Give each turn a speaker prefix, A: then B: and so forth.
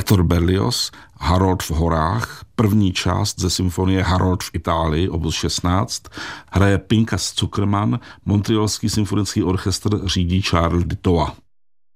A: Hector Berlioz, Harold v horách, první část ze symfonie Harold v Itálii, opus 16, hraje Pinkas Zuckerman, Montrealský symfonický orchestr řídí Charles Dutoit.